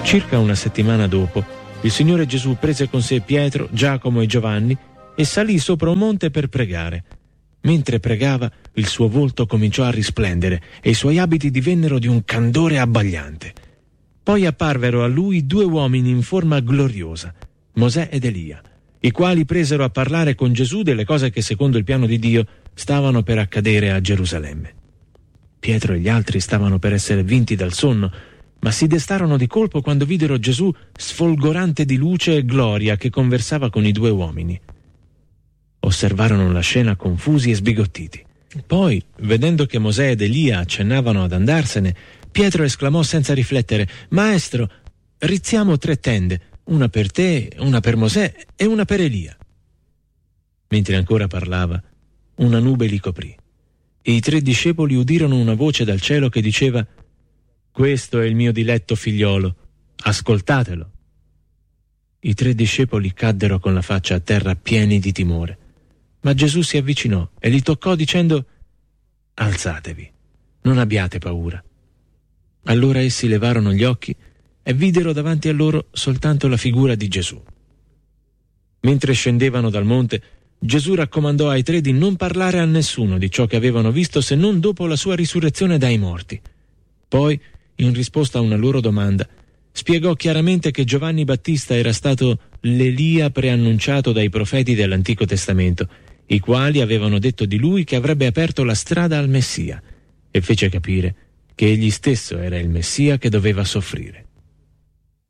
Circa una settimana dopo, il Signore Gesù prese con sé Pietro, Giacomo e Giovanni e salì sopra un monte per pregare. Mentre pregava, il suo volto cominciò a risplendere e i suoi abiti divennero di un candore abbagliante. Poi apparvero a lui due uomini in forma gloriosa, Mosè ed Elia, i quali presero a parlare con Gesù delle cose che secondo il piano di Dio stavano per accadere a Gerusalemme. Pietro e gli altri stavano per essere vinti dal sonno, ma si destarono di colpo quando videro Gesù sfolgorante di luce e gloria che conversava con i due uomini. Osservarono la scena confusi e sbigottiti. Poi, vedendo che Mosè ed Elia accennavano ad andarsene, Pietro esclamò senza riflettere: «Maestro, rizziamo 3 tende, una per te, una per Mosè e una per Elia». Mentre ancora parlava, una nube li coprì. E i 3 discepoli udirono una voce dal cielo che diceva: «Questo è il mio diletto figliolo, ascoltatelo». I 3 discepoli caddero con la faccia a terra pieni di timore. Ma Gesù si avvicinò e li toccò dicendo: «Alzatevi, non abbiate paura». Allora essi levarono gli occhi e videro davanti a loro soltanto la figura di Gesù. Mentre scendevano dal monte, Gesù raccomandò ai 3 di non parlare a nessuno di ciò che avevano visto se non dopo la sua risurrezione dai morti. Poi, in risposta a una loro domanda, spiegò chiaramente che Giovanni Battista era stato l'Elia preannunciato dai profeti dell'Antico Testamento, i quali avevano detto di lui che avrebbe aperto la strada al Messia, e fece capire che egli stesso era il Messia che doveva soffrire.